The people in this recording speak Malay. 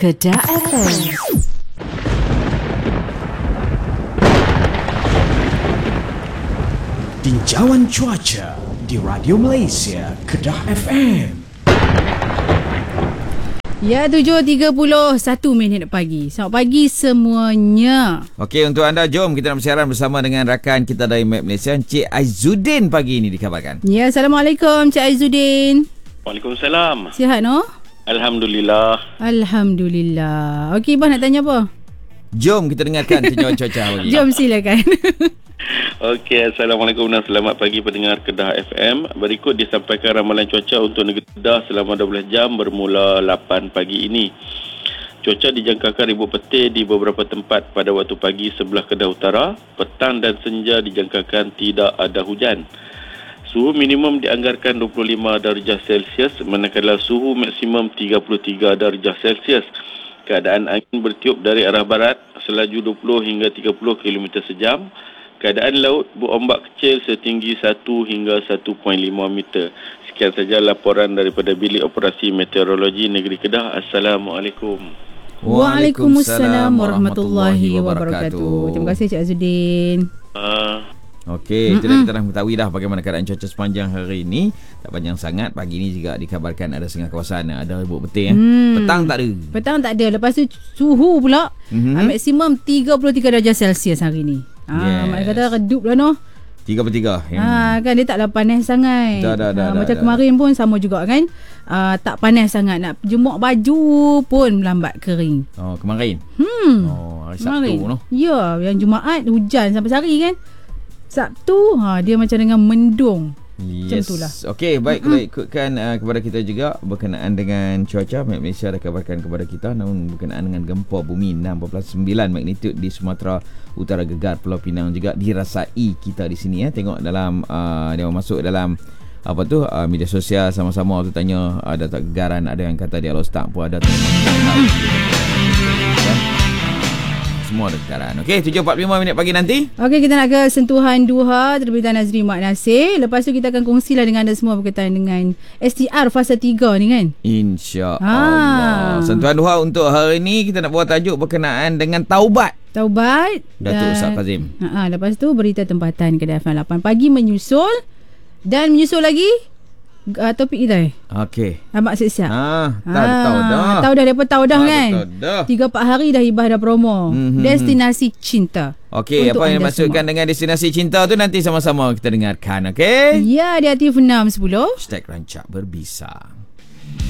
Kedah FM. Tinjauan cuaca di Radio Malaysia Kedah FM. Ya, 7.31 pagi. Selamat pagi semuanya. Okey, untuk anda, jom kita nak bersiaran bersama dengan rakan kita dari Map Malaysia, Encik Aizuddin pagi ini dikabarkan. Ya, Assalamualaikum Encik Aizuddin. Waalaikumsalam. Sihat no? Alhamdulillah. Alhamdulillah. Okey, Abah nak tanya apa? Jom kita dengarkan tinjauan cuaca pagi. Jom silakan. Okey, Assalamualaikum dan selamat pagi pendengar Kedah FM. Berikut disampaikan ramalan cuaca untuk negeri Kedah selama 12 jam bermula 8 pagi ini. Cuaca dijangkakan ribut petir di beberapa tempat pada waktu pagi sebelah Kedah Utara. Petang dan senja dijangkakan tidak ada hujan. Suhu minimum dianggarkan 25 darjah Celsius manakala suhu maksimum 33 darjah Celsius. Keadaan angin bertiup dari arah barat, selaju 20 hingga 30 km sejam. Keadaan laut berombak kecil setinggi 1 hingga 1.5 meter. Sekian saja laporan daripada Bilik Operasi Meteorologi Negeri Kedah. Assalamualaikum. Waalaikumsalam warahmatullahi wabarakatuh. Terima kasih Cik Aizuddin. Okey, itulah kita dah mengetahui dah bagaimana keadaan cuaca sepanjang hari ini. Tak panjang sangat. Pagi ini juga dikabarkan ada setengah kawasan ada ribut petir. Petang tak ada. Petang tak ada. Lepas tu suhu pula maksimum 33 darjah Celsius hari ni. Mak kata redup lah no. 33 kan dia taklah panas sangat. Macam kemarin pun sama juga kan. Tak panas sangat. Nak jemur baju pun lambat kering. Oh, kemarin. Hari Sabtu no. Ya, yang Jumaat hujan sampai sehari kan. Sabtu dia macam dengan mendung. Macam itulah. Okey, baik, kalau ikutkan kepada kita juga berkenaan dengan cuaca, Map Malaysia dah kabarkan kepada kita, namun berkenaan dengan gempa bumi 6.9 magnitud di Sumatera Utara Gegar Pulau Pinang juga dirasai kita di sini ya. Tengok dalam dia masuk dalam media sosial sama-sama tu tanya ada tak gegaran, ada yang kata dia Ustaz pun ada semua ada gegaran. Okey, 7.45 minit pagi nanti. Okey, kita nak ke sentuhan duha terbitan Nazri Mak Nasir. Lepas tu kita akan kongsilah dengan anda semua berkaitan dengan STR fasa 3 ni kan. InsyaAllah. Sentuhan duha untuk hari ni kita nak buat tajuk berkenaan dengan taubat. Datuk Ustaz Fazim. Lepas tu berita tempatan Kedah FM 8 pagi menyusul. Dan menyusul lagi topik kita Okey. Abang siap-siap. Tahu dah. Tahu dah, depa tahu dah kan. 3-4 Betul hari dah Ibah dah promo. Destinasi cinta. Okey, apa yang dimaksudkan dengan destinasi cinta tu nanti sama-sama kita dengarkan, okey? Ya, di Aktif 610. #rancak berbisa.